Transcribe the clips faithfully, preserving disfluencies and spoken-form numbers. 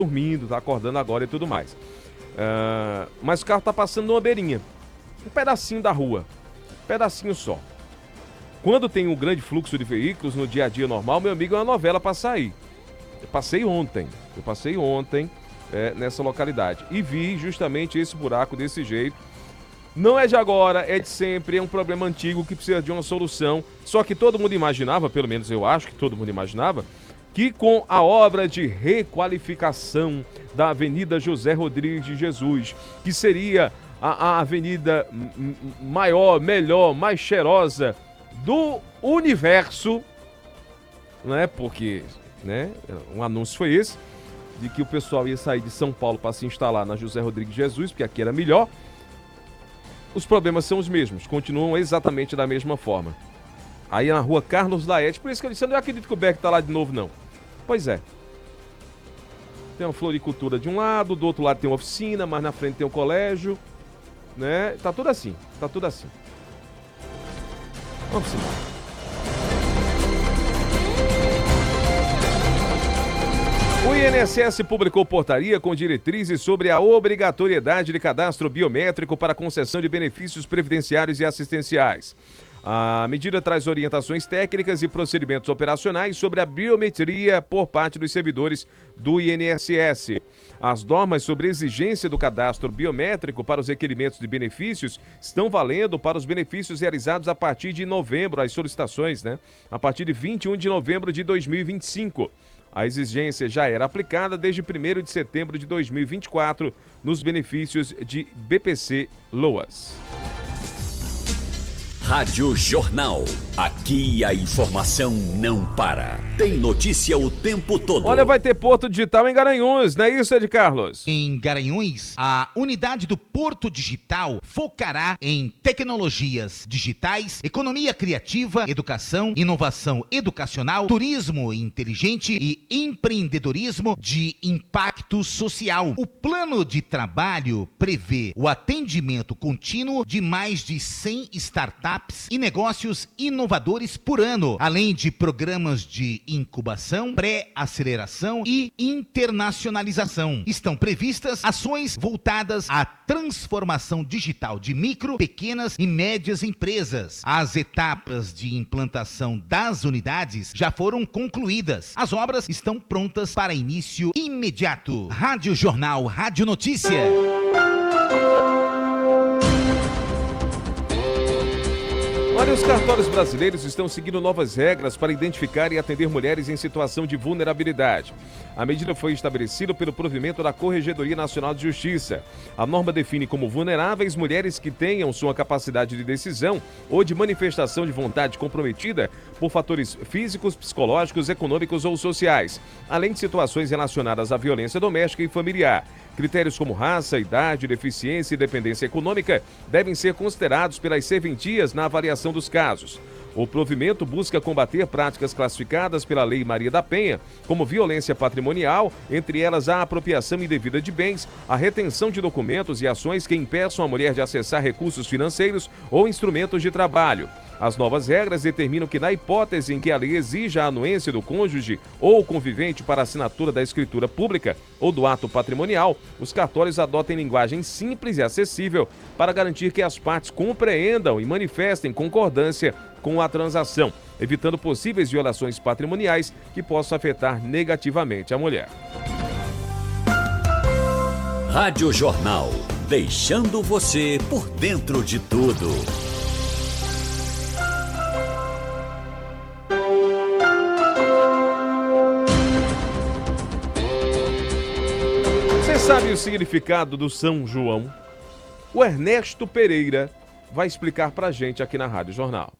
dormindo, tá acordando agora e tudo mais. Uh, mas o carro tá passando numa beirinha, um pedacinho da rua, um pedacinho só. Quando tem um grande fluxo de veículos no dia a dia normal, meu amigo, é uma novela pra sair. Eu passei ontem, eu passei ontem é, nessa localidade e vi justamente esse buraco desse jeito. Não é de agora, é de sempre, é um problema antigo que precisa de uma solução. Só que todo mundo imaginava, pelo menos eu acho que todo mundo imaginava, que com a obra de requalificação da Avenida José Rodrigues de Jesus, que seria a, a avenida maior, melhor, mais cheirosa do universo, né? Porque, né, um anúncio foi esse, de que o pessoal ia sair de São Paulo para se instalar na José Rodrigues de Jesus, porque aqui era melhor. Os problemas são os mesmos, continuam exatamente da mesma forma. Aí na rua Carlos Laerte, por isso que eu disse, eu não acredito que o Beck tá lá de novo, não. Pois é. Tem uma floricultura de um lado, do outro lado tem uma oficina, mais na frente tem um colégio, né? Tá tudo assim, tá tudo assim. Vamos embora. O I N S S publicou portaria com diretrizes sobre a obrigatoriedade de cadastro biométrico para concessão de benefícios previdenciários e assistenciais. A medida traz orientações técnicas e procedimentos operacionais sobre a biometria por parte dos servidores do I N S S. As normas sobre exigência do cadastro biométrico para os requerimentos de benefícios estão valendo para os benefícios realizados a partir de novembro, as solicitações, né? A partir de vinte e um de novembro de dois mil e vinte e cinco. A exigência já era aplicada desde primeiro de setembro de dois mil e vinte e quatro nos benefícios de B P C-Loas. Rádio Jornal. Aqui a informação não para. Tem notícia o tempo todo. Olha, vai ter Porto Digital em Garanhuns, não é isso, Ed Carlos? Em Garanhuns, a unidade do Porto Digital focará em tecnologias digitais, economia criativa, educação, inovação educacional, turismo inteligente e empreendedorismo de impacto social. O plano de trabalho prevê o atendimento contínuo de mais de cem startups e negócios inovadores por ano, além de programas de incubação, pré-aceleração e internacionalização. Estão previstas ações voltadas à transformação digital de micro, pequenas e médias empresas. As etapas de implantação das unidades já foram concluídas. As obras estão prontas para início imediato. Rádio Jornal, Rádio Notícia. Olha, os cartórios brasileiros estão seguindo novas regras para identificar e atender mulheres em situação de vulnerabilidade. A medida foi estabelecida pelo provimento da Corregedoria Nacional de Justiça. A norma define como vulneráveis mulheres que tenham sua capacidade de decisão ou de manifestação de vontade comprometida por fatores físicos, psicológicos, econômicos ou sociais, além de situações relacionadas à violência doméstica e familiar. Critérios como raça, idade, deficiência e dependência econômica devem ser considerados pelas serventias na avaliação dos casos. O provimento busca combater práticas classificadas pela Lei Maria da Penha como violência patrimonial, entre elas a apropriação indevida de bens, a retenção de documentos e ações que impeçam a mulher de acessar recursos financeiros ou instrumentos de trabalho. As novas regras determinam que, na hipótese em que a lei exija a anuência do cônjuge ou convivente para a assinatura da escritura pública ou do ato patrimonial, os cartórios adotem linguagem simples e acessível para garantir que as partes compreendam e manifestem concordância com a transação, evitando possíveis violações patrimoniais que possam afetar negativamente a mulher. Rádio Jornal, deixando você por dentro de tudo. Você sabe o significado do São João? O Ernesto Pereira vai explicar pra gente aqui na Rádio Jornal.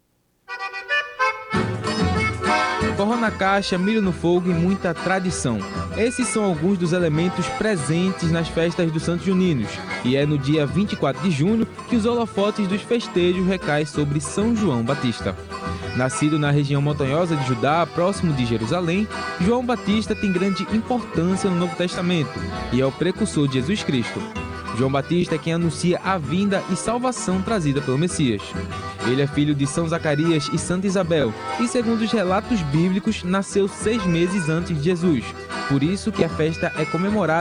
Forró na caixa, milho no fogo e muita tradição. Esses são alguns dos elementos presentes nas festas dos Santos Juninos. E é no dia vinte e quatro de junho que os holofotes dos festejos recaem sobre São João Batista. Nascido na região montanhosa de Judá, próximo de Jerusalém, João Batista tem grande importância no Novo Testamento e é o precursor de Jesus Cristo. João Batista é quem anuncia a vinda e salvação trazida pelo Messias. Ele é filho de São Zacarias e Santa Isabel e, segundo os relatos bíblicos, nasceu seis meses antes de Jesus. Por isso que a festa é comemorada